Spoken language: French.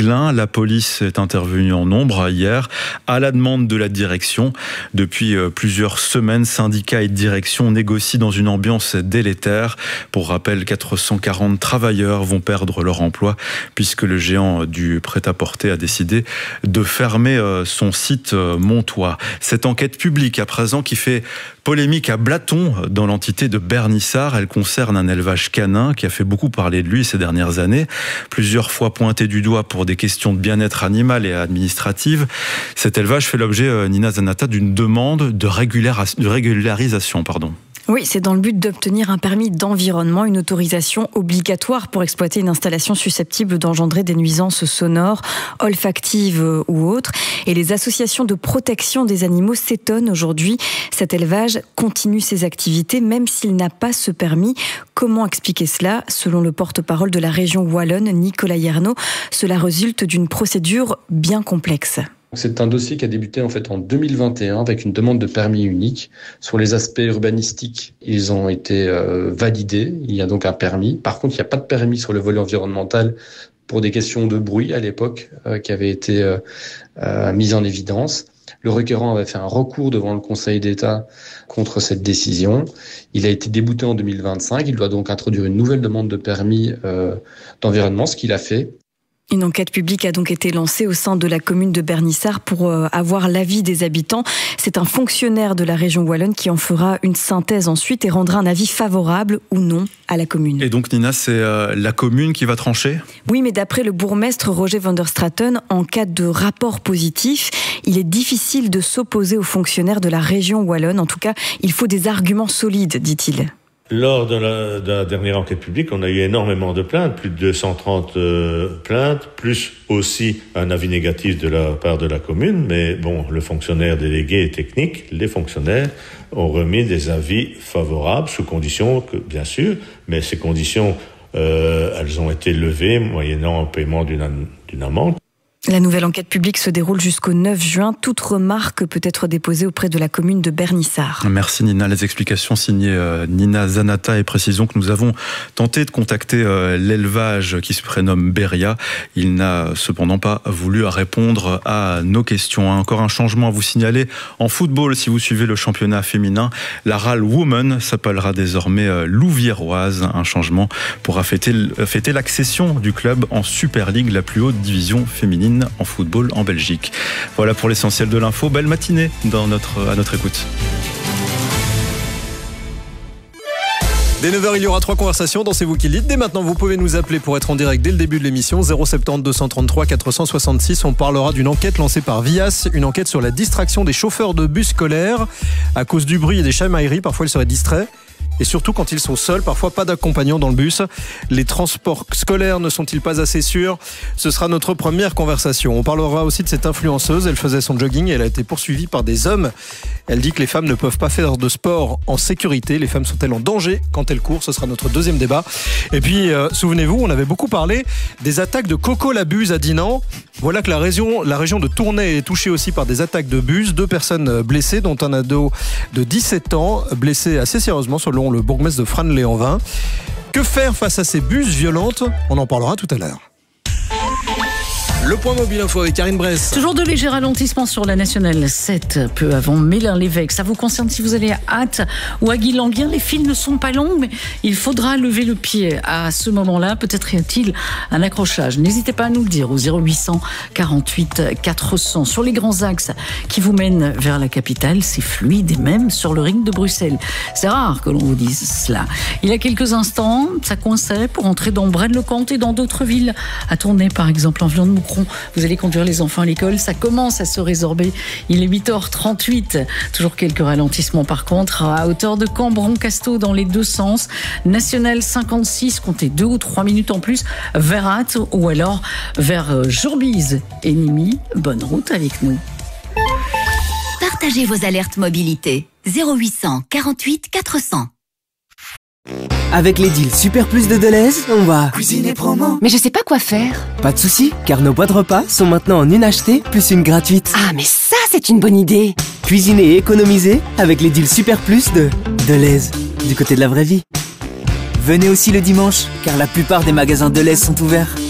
Glun. La police est intervenue en nombre hier à la demande de la direction. Depuis plusieurs semaines, syndicats et direction négocient dans une ambiance délétère. Pour rappel, 440 travailleurs vont perdre leur emploi puisque le géant du prêt-à-porter a décidé de fermer son site montois. Cette enquête publique à présent qui fait polémique à Blaton dans l'entité de Bernissart. Elle concerne un élevage canin qui a fait beaucoup parler de lui ces dernières années. Plusieurs fois pointé du doigt pour des questions de bien-être animal et administrative. Cet élevage fait l'objet, Nina Zanata, d'une demande de régularisation. Oui, c'est dans le but d'obtenir un permis d'environnement, une autorisation obligatoire pour exploiter une installation susceptible d'engendrer des nuisances sonores, olfactives ou autres. Et les associations de protection des animaux s'étonnent aujourd'hui. Cet élevage continue ses activités même s'il n'a pas ce permis. Comment expliquer cela ? Selon le porte-parole de la région wallonne, Nicolas Yernaud, cela résulte d'une procédure bien complexe. C'est un dossier qui a débuté en 2021 avec une demande de permis unique. Sur les aspects urbanistiques, ils ont été validés. Il y a donc un permis. Par contre, il n'y a pas de permis sur le volet environnemental pour des questions de bruit à l'époque qui avaient été mises en évidence. Le requérant avait fait un recours devant le Conseil d'État contre cette décision. Il a été débouté en 2025. Il doit donc introduire une nouvelle demande de permis d'environnement, ce qu'il a fait. Une enquête publique a donc été lancée au sein de la commune de Bernissart pour avoir l'avis des habitants. C'est un fonctionnaire de la région wallonne qui en fera une synthèse ensuite et rendra un avis favorable ou non à la commune. Et donc Nina, c'est la commune qui va trancher ? Oui, mais d'après le bourgmestre Roger van der Straten, en cas de rapport positif, il est difficile de s'opposer aux fonctionnaires de la région wallonne. En tout cas, il faut des arguments solides, dit-il. Lors de la dernière enquête publique, on a eu énormément de plaintes, plus de 230 plaintes, plus aussi un avis négatif de la part de la commune. Mais bon, le fonctionnaire délégué et technique, les fonctionnaires, ont remis des avis favorables, sous condition que, bien sûr, mais ces conditions, elles ont été levées moyennant un paiement d'une amende. La nouvelle enquête publique se déroule jusqu'au 9 juin. Toute remarque peut être déposée auprès de la commune de Bernissart. Merci Nina. Les explications signées Nina Zanata, et précisons que nous avons tenté de contacter l'élevage qui se prénomme Beria. Il n'a cependant pas voulu répondre à nos questions. Encore un changement à vous signaler en football si vous suivez le championnat féminin. La RAL Women s'appellera désormais Louviéroise. Un changement pourra fêter l'accession du club en Super League, la plus haute division féminine en football en Belgique. Voilà pour l'essentiel de l'info. Belle matinée à notre écoute. Dès 9h, il y aura 3 conversations dans C'est vous qui le dites. Dès maintenant, vous pouvez nous appeler pour être en direct dès le début de l'émission. 070 233 466. On parlera d'une enquête lancée par Vias, une enquête sur la distraction des chauffeurs de bus scolaires. À cause du bruit et des chamailleries, parfois ils seraient distraits. Et surtout quand ils sont seuls, parfois pas d'accompagnant dans le bus. Les transports scolaires ne sont-ils pas assez sûrs ? Ce sera notre première conversation. On parlera aussi de cette influenceuse. Elle faisait son jogging et elle a été poursuivie par des hommes. Elle dit que les femmes ne peuvent pas faire de sport en sécurité. Les femmes sont-elles en danger quand elles courent ? Ce sera notre deuxième débat. Et puis, souvenez-vous, on avait beaucoup parlé des attaques de Coco la Buse à Dinan. Voilà que la région de Tournai est touchée aussi par des attaques de bus. 2 personnes blessées, dont un ado de 17 ans, blessé assez sérieusement selon le bourgmestre de Frasnes-les-Anvins. Que faire face à ces bus violentes ? On en parlera tout à l'heure. Le point mobile info avec Karine Bress. Toujours de légers ralentissements sur la nationale 7, peu avant Mélin-l'Évêque. Ça vous concerne si vous allez à Ath ou à Guilanguien. Les files ne sont pas longues, mais il faudra lever le pied à ce moment-là. Peut-être y a-t-il un accrochage. N'hésitez pas à nous le dire au 0800 48 400. Sur les grands axes qui vous mènent vers la capitale, c'est fluide et même sur le ring de Bruxelles. C'est rare que l'on vous dise cela. Il y a quelques instants, ça coinçait pour entrer dans Braine-le-Comte et dans d'autres villes. À Tournai, par exemple, en venant de Moucron. Vous allez conduire les enfants à l'école, ça commence à se résorber. Il est 8h38. Toujours quelques ralentissements par contre, à hauteur de Cambron-Casteau dans les deux sens. National 56, comptez 2 ou 3 minutes en plus vers Ath ou alors vers Jourbise et Nîmes. Bonne route avec nous. Partagez vos alertes mobilité. 0800 48 400. Avec les deals Super Plus de Delhaize, on va cuisiner promo. Mais je sais pas quoi faire. Pas de soucis, car nos boîtes repas sont maintenant en une achetée plus une gratuite. Ah, mais ça, c'est une bonne idée. Cuisiner et économiser avec les deals Super Plus de Delhaize, du côté de la vraie vie. Venez aussi le dimanche, car la plupart des magasins Delhaize sont ouverts.